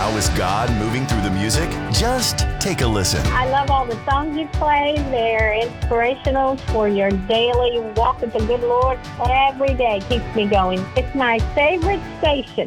how is God moving through the music? Just take a listen. I love all the songs you play. They're inspirational for your daily walk with the good Lord. Every day keeps me going. It's my favorite station.